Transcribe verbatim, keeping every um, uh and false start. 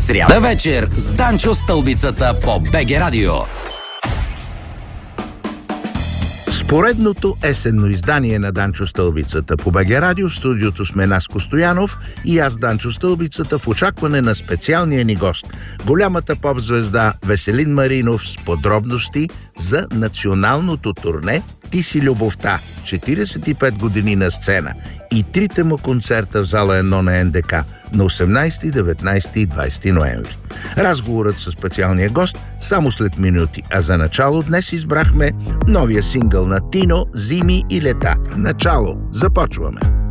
Сряда вечер с Данчо Стълбицата по БГ Радио. С поредното есенно издание на Данчо Стълбицата по БГ Радио в студиото сме Наско Стоянов и аз, Данчо Стълбицата, в очакване на специалния ни гост, голямата поп-звезда Веселин Маринов, с подробности за националното турне "Ти си любовта", четиридесет и пет години на сцена и трите му концерта в зала едно на Ен Де Ка на осемнайсети, деветнайсети и двайсети ноември. Разговорът със специалния гост само след минути, а за начало днес избрахме новия сингъл на Тино "Зими и лета". Начало. Започваме!